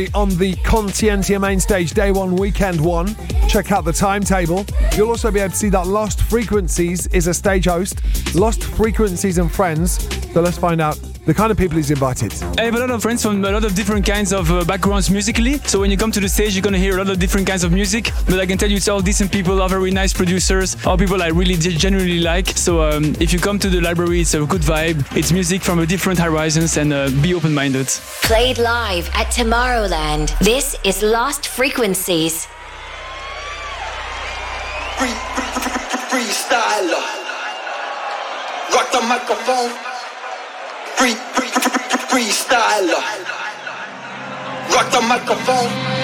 On the Conscientia main stage, day one, weekend one. Check out the timetable. You'll also be able to see that Lost Frequencies is a stage host. Lost Frequencies and friends. So let's find out the kind of people he's invited. I have a lot of friends from a lot of different kinds of backgrounds musically. So when you come to the stage, you're going to hear a lot of different kinds of music. But I can tell you it's all decent people, all very nice producers, all people I really genuinely like. So if you come to the library, it's a good vibe. It's music from a different horizons and be open-minded. Played live at Tomorrowland. This is Lost Frequencies. Freestyler. Rock the microphone. Freestyler. Rock the microphone.